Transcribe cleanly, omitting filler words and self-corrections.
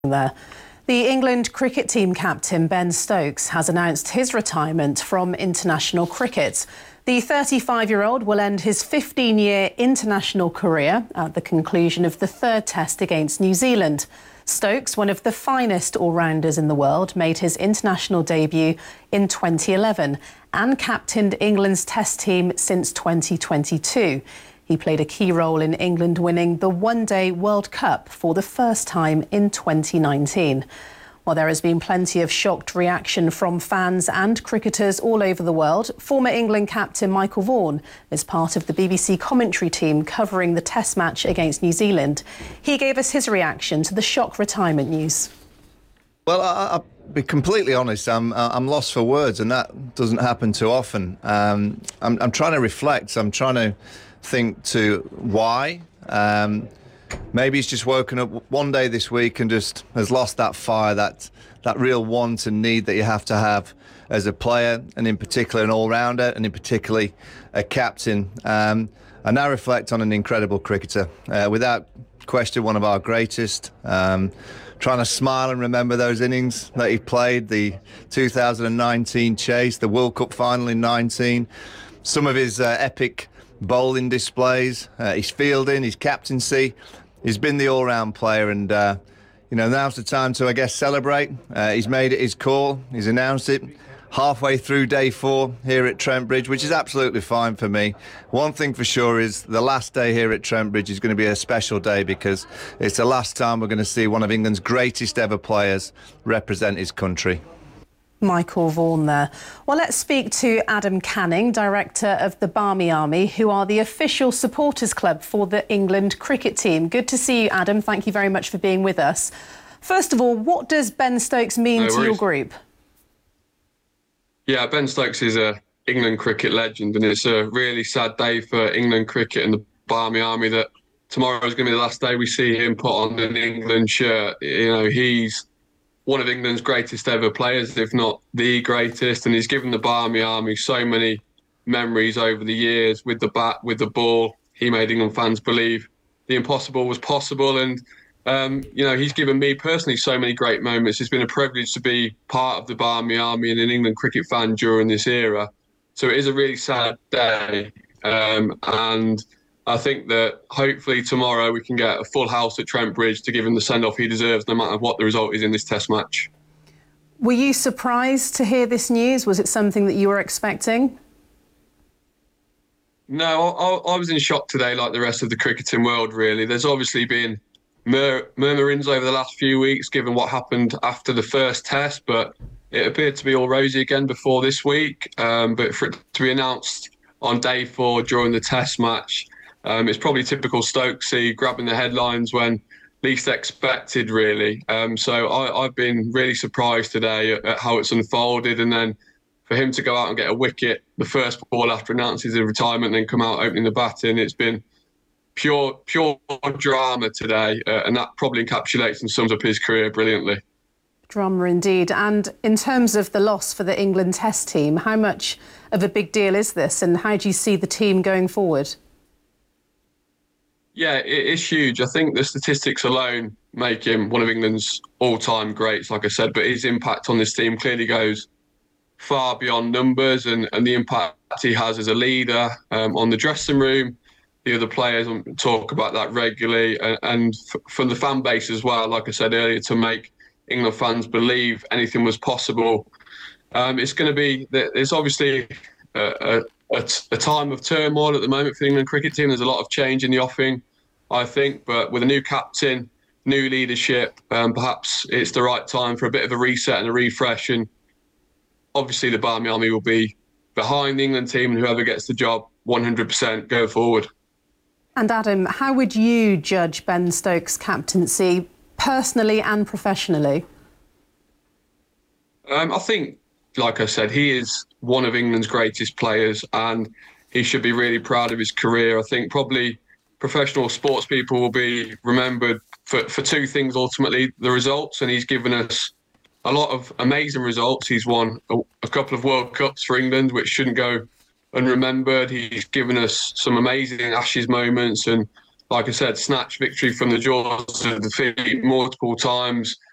There. The England cricket team captain Ben Stokes has announced his retirement from international cricket. The 35-year-old will end his 15-year international career at the conclusion of the third test against New Zealand. Stokes, one of the finest all-rounders in the world, made his international debut in 2011 and captained England's test team since 2022. He played a key role in England winning the One-Day World Cup for the first time in 2019. While there has been plenty of shocked reaction from fans and cricketers all over the world, former England captain Michael Vaughan is part of the BBC commentary team covering the Test match against New Zealand. He gave us his reaction to the shock retirement news. Well, I'll be completely honest, I'm lost for words, and that doesn't happen too often. I'm trying to reflect, I'm trying to think to why. Maybe he's just woken up one day this week and just has lost that fire, that real want and need that you have to have as a player, and in particular an all-rounder, and in particularly a captain. I now reflect on an incredible cricketer, without question one of our greatest. Trying to smile and remember those innings that he played, the 2019 chase, the World Cup final in 19, some of his epic bowling displays, his fielding, his captaincy. He's been the all-round player, and now's the time to, I guess, celebrate. He's made it his call. He's announced it halfway through day 4 here at Trent Bridge, which is absolutely fine for me. One thing for sure is the last day here at Trent Bridge is going to be a special day, because it's the last time we're going to see one of England's greatest ever players represent his country. Michael Vaughan there. Well, let's speak to Adam Canning, director of the Barmy Army, who are the official supporters club for the England cricket team. Good to see you, Adam. Thank you very much for being with us. First of all, what does Ben Stokes mean to your group? Yeah, Ben Stokes is a England cricket legend, and it's a really sad day for England cricket and the Barmy Army that tomorrow is going to be the last day we see him put on an England shirt. He's one of England's greatest ever players, if not the greatest, and he's given the Barmy Army so many memories over the years with the bat, with the ball. He made England fans believe the impossible was possible, and he's given me personally so many great moments. It's been a privilege to be part of the Barmy Army and an England cricket fan during this era. So it is a really sad day, and I think that hopefully tomorrow we can get a full house at Trent Bridge to give him the send-off he deserves, no matter what the result is in this Test match. Were you surprised to hear this news? Was it something that you were expecting? No, I was in shock today, like the rest of the cricketing world, really. There's obviously been murmurings over the last few weeks, given what happened after the first Test, but it appeared to be all rosy again before this week. But for it to be announced on day 4 during the Test match, it's probably typical Stokesy, grabbing the headlines when least expected, really. So I've been really surprised today at how it's unfolded, and then for him to go out and get a wicket the first ball after announcing his retirement and then come out opening the batting, it's been pure drama today, and that probably encapsulates and sums up his career brilliantly. Drama indeed. And in terms of the loss for the England Test team, how much of a big deal is this, and how do you see the team going forward? Yeah, it is huge. I think the statistics alone make him one of England's all-time greats, like I said, but his impact on this team clearly goes far beyond numbers, and the impact he has as a leader on the dressing room. The other players talk about that regularly, and from the fan base as well, like I said earlier, to make England fans believe anything was possible. It's going to be, it's obviously a time of turmoil at the moment for the England cricket team. There's a lot of change in the offing, I think, but with a new captain, new leadership, perhaps it's the right time for a bit of a reset and a refresh. And obviously the Barmy Army will be behind the England team, and whoever gets the job 100% go forward. And Adam, how would you judge Ben Stokes' captaincy personally and professionally? I think, like I said, he is one of England's greatest players, and he should be really proud of his career. I think probably professional sports people will be remembered for 2 things, ultimately, the results, and he's given us a lot of amazing results. He's won a couple of World Cups for England, which shouldn't go unremembered. He's given us some amazing Ashes moments, and like I said, snatched victory from the jaws of defeat multiple times.